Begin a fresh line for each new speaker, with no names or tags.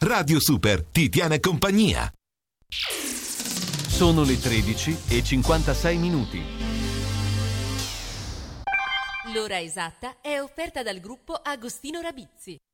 Radio Super ti tiene compagnia.
Sono le 13:56.
L'ora esatta è offerta dal gruppo Agostino Rabizzi.